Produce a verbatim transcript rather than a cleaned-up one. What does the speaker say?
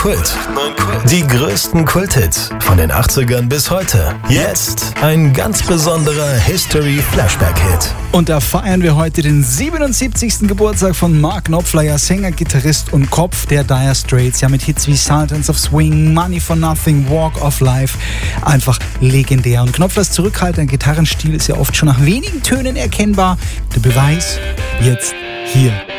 Kult. Die größten Kulthits von den achtzigern bis heute. Jetzt ein ganz besonderer History-Flashback-Hit. Und da feiern wir heute den siebenundsiebzigsten Geburtstag von Mark Knopfler, Sänger, Gitarrist und Kopf der Dire Straits. Ja, mit Hits wie Sultans of Swing, Money for Nothing, Walk of Life. Einfach legendär. Und Knopflers zurückhaltender Gitarrenstil ist ja oft schon nach wenigen Tönen erkennbar. Der Beweis jetzt hier.